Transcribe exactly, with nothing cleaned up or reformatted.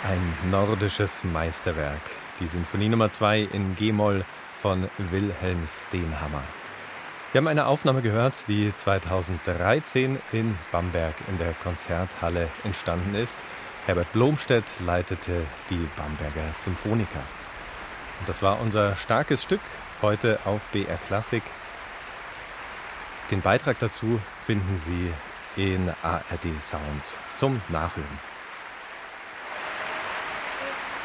Ein nordisches Meisterwerk, die Sinfonie Nummer zwei in G-Moll von Wilhelm Stenhammar. Wir haben eine Aufnahme gehört, die zweitausenddreizehn in Bamberg in der Konzerthalle entstanden ist. Herbert Blomstedt leitete die Bamberger Symphoniker. Und das war unser starkes Stück heute auf B R Klassik. Den Beitrag dazu finden Sie in A R D Sounds zum Nachhören.